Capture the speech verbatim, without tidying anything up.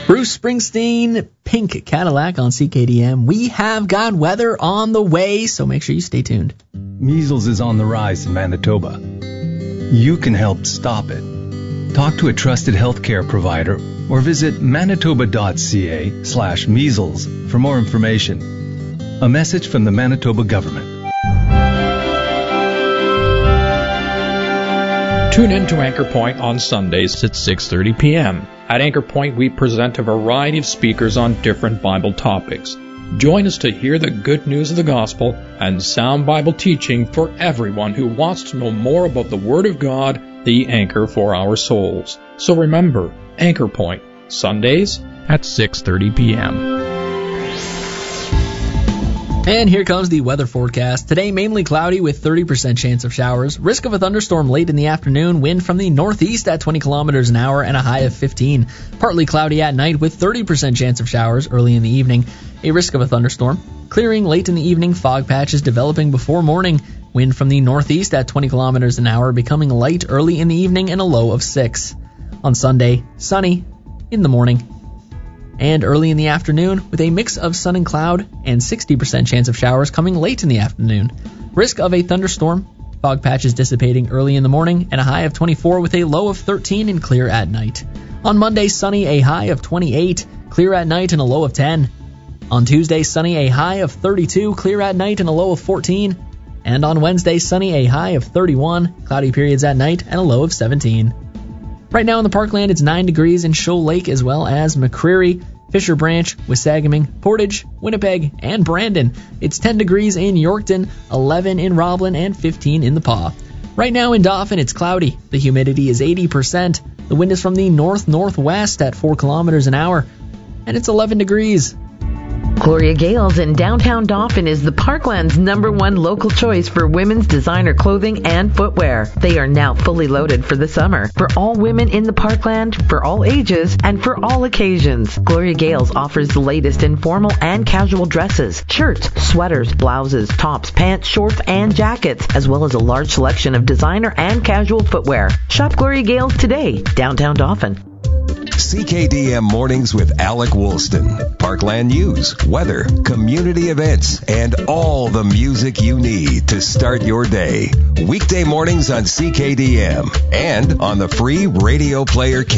Bruce Springsteen, Pink Cadillac on C K D M. We have got weather on the way, so make sure you stay tuned. Measles is on the rise in Manitoba. You can help stop it. Talk to a trusted healthcare provider or visit manitoba.ca slash measles for more information. A message from the Manitoba government. Tune in to Anchor Point on Sundays at six thirty p.m. At Anchor Point, we present a variety of speakers on different Bible topics. Join us to hear the good news of the gospel and sound Bible teaching for everyone who wants to know more about the Word of God, the anchor for our souls. So remember, Anchor Point, Sundays at six thirty p.m. And here comes the weather forecast. Today, mainly cloudy with thirty percent chance of showers. Risk of a thunderstorm late in the afternoon. Wind from the northeast at twenty kilometers an hour and a high of fifteen. Partly cloudy at night with thirty percent chance of showers early in the evening. A risk of a thunderstorm. Clearing late in the evening. Fog patches developing before morning. Wind from the northeast at twenty kilometers an hour, becoming light early in the evening and a low of six. On Sunday, sunny in the morning and early in the afternoon with a mix of sun and cloud and sixty percent chance of showers coming late in the afternoon. Risk of a thunderstorm. Fog patches dissipating early in the morning and a high of twenty-four with a low of thirteen and clear at night. On Monday, sunny, a high of twenty-eight, clear at night and a low of ten. On Tuesday, sunny, a high of thirty-two, clear at night and a low of fourteen. And on Wednesday, sunny, a high of thirty-one, cloudy periods at night and a low of seventeen. Right now in the Parkland, it's nine degrees in Shoal Lake as well as McCreary, Fisher Branch, Wissagaming, Portage, Winnipeg, and Brandon. It's ten degrees in Yorkton, eleven in Roblin, and fifteen in the Paw. Right now in Dauphin, it's cloudy. The humidity is eighty percent. The wind is from the north-northwest at four kilometers an hour, and it's eleven degrees. Gloria Gales in downtown Dauphin is the Parkland's number one local choice for women's designer clothing and footwear. They are now fully loaded for the summer. For all women in the Parkland, for all ages, and for all occasions. Gloria Gales offers the latest in formal and casual dresses, shirts, sweaters, blouses, tops, pants, shorts, and jackets, as well as a large selection of designer and casual footwear. Shop Gloria Gales today, downtown Dauphin. C K D M Mornings with Alec Woolston. Parkland news, weather, community events, and all the music you need to start your day. Weekday mornings on C K D M and on the free Radio Player